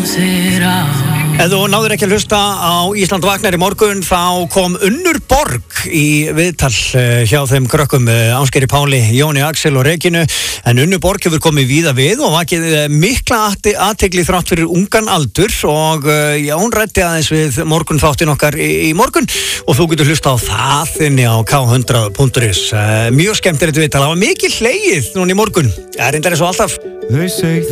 Ef þú náður ekki að hlusta á Ísland vaknar í morgun þá kom Unnur Borg í viðtal hjá þeim krökkum Ásgeiri Páli, Jóni Axel og Regínu en Unnur Borg hefur komið víða við og vakið mikla athygli þrátt fyrir ungan aldur og hún ræddi aðeins við morgun þáttinn okkar í morgun og þú getur hlusta á það inni á k100.is mjög skemmtilegt viðtal, það var mikið hlegið núna í morgun, það er reyndar eins og alltaf